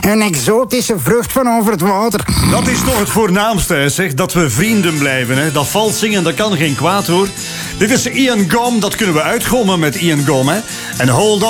Een exotische vrucht van over het water. Dat is toch het voornaamste, hè, zeg. Dat we vrienden blijven, hè. Dat vals zingen, dat kan geen kwaad, hoor. Dit is Ian Gom, dat kunnen we uitgommen met Ian Gom, hè. En Hold On.